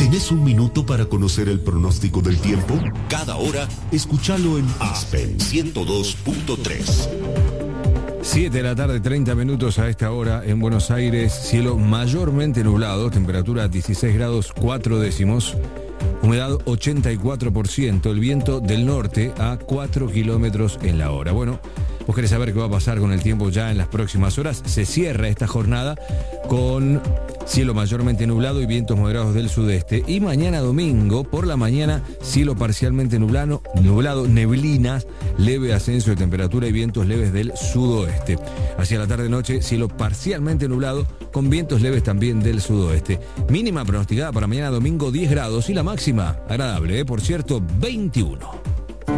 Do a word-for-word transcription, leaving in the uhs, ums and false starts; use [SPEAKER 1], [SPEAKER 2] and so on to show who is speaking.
[SPEAKER 1] ¿Tenés un minuto para conocer el pronóstico del tiempo? Cada hora, escúchalo en Aspen ciento dos punto tres.
[SPEAKER 2] siete de la tarde, treinta minutos a esta hora en Buenos Aires. Cielo mayormente nublado, temperatura dieciséis grados cuatro décimos, humedad ochenta y cuatro por ciento, el viento del norte a cuatro kilómetros en la hora. Bueno, vos querés saber qué va a pasar con el tiempo ya en las próximas horas. Se cierra esta jornada con cielo mayormente nublado y vientos moderados del sudeste. Y mañana domingo, por la mañana, cielo parcialmente nublado, nublado, neblinas, leve ascenso de temperatura y vientos leves del sudoeste. Hacia la tarde-noche, cielo parcialmente nublado, con vientos leves también del sudoeste. Mínima pronosticada para mañana domingo, diez grados, y la máxima, agradable, ¿eh? Por cierto, veintiuno.